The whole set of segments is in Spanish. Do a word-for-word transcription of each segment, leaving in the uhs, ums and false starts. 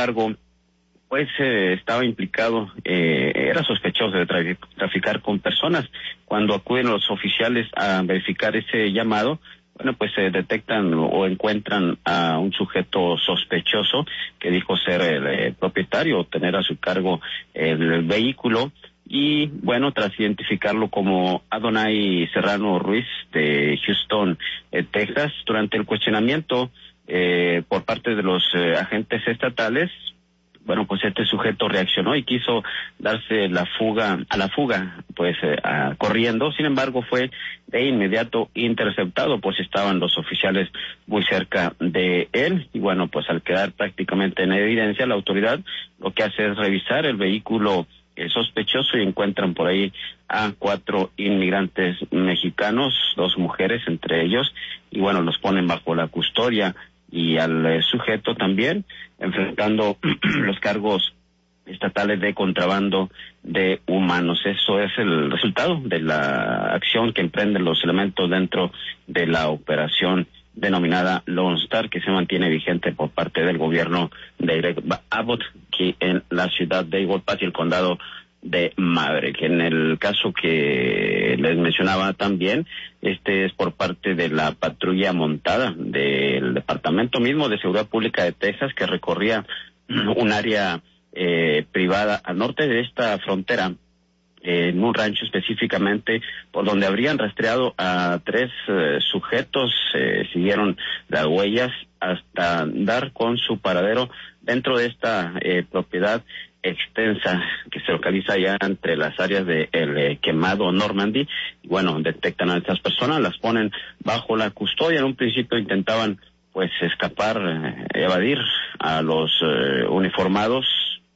cargo pues eh, estaba implicado, eh, era sospechoso de tra- traficar con personas. Cuando acuden los oficiales a verificar ese llamado, bueno, pues se eh, detectan o encuentran a un sujeto sospechoso que dijo ser el eh, propietario o tener a su cargo el, el vehículo. Y bueno, tras identificarlo como Adonai Serrano Ruiz de Houston, eh, Texas, durante el cuestionamiento eh, por parte de los eh, agentes estatales, bueno, pues este sujeto reaccionó y quiso darse la fuga, a la fuga, pues eh, a, corriendo. Sin embargo, fue de inmediato interceptado, pues estaban los oficiales muy cerca de él. Y bueno, pues al quedar prácticamente en evidencia, la autoridad lo que hace es revisar el vehículo eh, sospechoso y encuentran por ahí a cuatro inmigrantes mexicanos, dos mujeres entre ellos, y bueno, los ponen bajo la custodia, y al eh, sujeto también enfrentando los cargos estatales de contrabando de humanos. Eso es el resultado de la acción que emprenden los elementos dentro de la operación denominada Lone Star, que se mantiene vigente por parte del gobierno de Greg Abbott aquí en la ciudad de Eagle Pass y el condado de Maverick. En el caso que les mencionaba también, este es por parte de la patrulla montada del Departamento mismo de Seguridad Pública de Texas, que recorría un área eh, privada al norte de esta frontera, eh, en un rancho específicamente, por donde habrían rastreado a tres eh, sujetos, eh, siguieron las huellas hasta dar con su paradero dentro de esta eh, propiedad extensa que se localiza ya entre las áreas de el eh, quemado Normandy. Y bueno, detectan a estas personas, las ponen bajo la custodia. En un principio intentaban pues escapar, eh, evadir a los eh, uniformados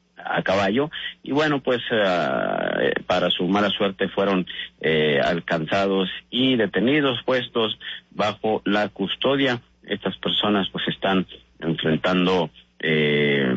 a caballo, y bueno, pues eh, para su mala suerte fueron eh, alcanzados y detenidos, puestos bajo la custodia. Estas personas pues están enfrentando eh,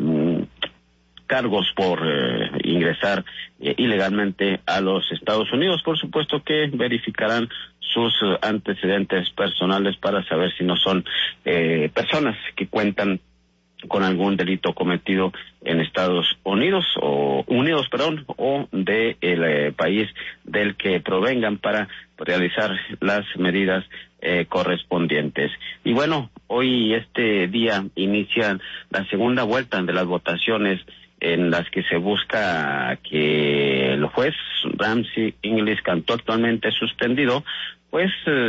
cargos por eh, ingresar eh, ilegalmente a los Estados Unidos. Por supuesto que verificarán sus eh, antecedentes personales para saber si no son eh, personas que cuentan con algún delito cometido en Estados Unidos o Unidos, perdón, o de el eh, país del que provengan, para realizar las medidas eh, correspondientes. Y bueno, hoy este día inicia la segunda vuelta de las votaciones en las que se busca que el juez Ramsey Inglis Cantú, actualmente suspendido, pues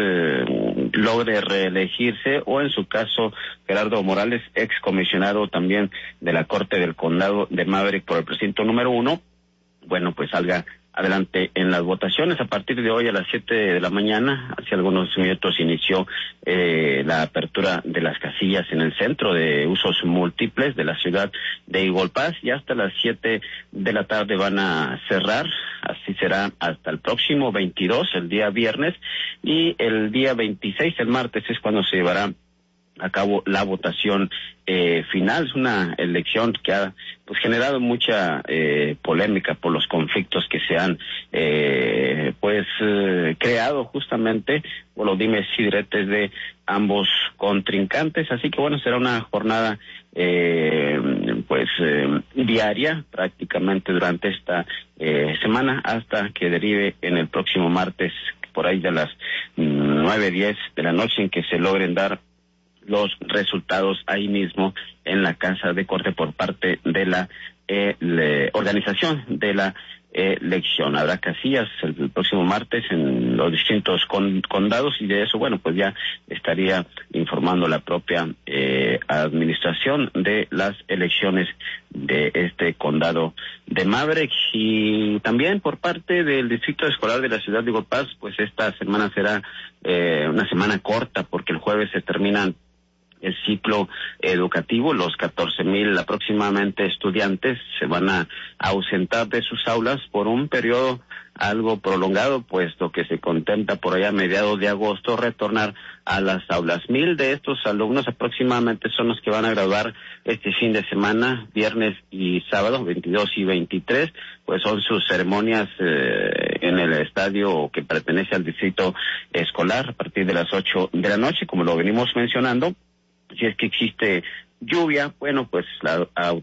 eh, logre reelegirse, o en su caso Gerardo Morales, ex comisionado también de la Corte del Condado de Maverick por el precinto número uno, bueno, pues salga adelante en las votaciones. A partir de hoy a las siete de la mañana, hace algunos minutos inició eh, la apertura de las casillas en el centro de usos múltiples de la ciudad de Eagle Pass, y hasta las siete de la tarde van a cerrar. Así será hasta el próximo veintidós, el día viernes, y el día veintiséis, el martes, es cuando se llevará a cabo la votación eh, final. Es una elección que ha pues generado mucha eh, polémica por los conflictos que se han eh, pues eh, creado justamente por los dimes y diretes de ambos contrincantes. Así que bueno, será una jornada eh, pues eh, diaria prácticamente durante esta eh, semana, hasta que derive en el próximo martes por ahí de las nueve diez de la noche, en que se logren dar los resultados ahí mismo en la Casa de Corte por parte de la eh, le, organización de la eh, elección. Habrá casillas el, el próximo martes en los distintos con, condados, y de eso, bueno, pues ya estaría informando la propia eh, administración de las elecciones de este condado de Maverick. Y también por parte del Distrito Escolar de la ciudad de Eagle Pass, pues esta semana será eh, una semana corta, porque el jueves se terminan el ciclo educativo. Los catorce mil aproximadamente estudiantes se van a ausentar de sus aulas por un periodo algo prolongado, puesto que se contempla por allá a mediados de agosto retornar a las aulas. Mil de estos alumnos aproximadamente son los que van a graduar este fin de semana, viernes y sábado, veintidós y veintitrés, pues son sus ceremonias eh, en el estadio que pertenece al distrito escolar a partir de las ocho de la noche, como lo venimos mencionando. Si es que existe lluvia, bueno, pues la